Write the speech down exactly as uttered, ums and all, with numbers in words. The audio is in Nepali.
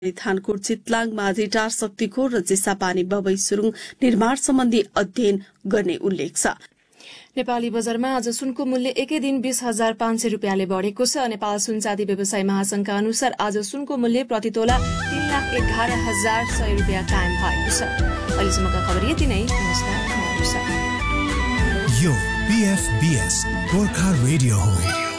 थानकोट चितलाङ माझीटार शक्तिखोर र चिसापानी बबई सुरुङ निर्माण सम्बन्धी अध्ययन गर्ने उल्लेख छ। नेपाली बजारमा आज सुनको मूल्य एकै दिन बीस हजार पाँच सय रुपियाँले बढेको छ। नेपाल सुन चाँदी व्यवसाय महासंघका अनुसार आज सुनको मूल्य प्रतितोला तीन लाख एघार हजार सय रुपियाँ कायम भएको छ। अहिलेसम्मका खबर यति नै। नमस्कार। यो पीएफबीएस गोर्खा रेडियो हो।